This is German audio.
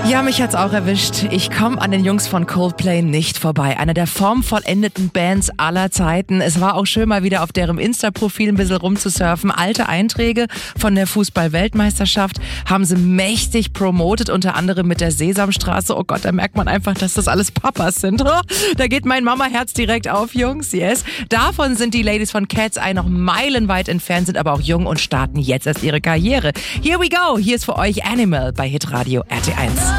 Ja, mich hat's auch erwischt. Ich komme an den Jungs von Coldplay nicht vorbei. Einer der formvollendeten Bands aller Zeiten. Es war auch schön, mal wieder auf deren Insta-Profil ein bisschen rumzusurfen. Alte Einträge von der Fußball-Weltmeisterschaft haben sie mächtig promotet, unter anderem mit der Sesamstraße. Oh Gott, da merkt man einfach, dass das alles Papas sind. Oh, da geht mein Mama-Herz direkt auf, Jungs. Yes. Davon sind die Ladies von Cat's Eye noch meilenweit entfernt, sind aber auch jung und starten jetzt erst ihre Karriere. Here we go. Hier ist für euch Animal bei Hitradio RT1.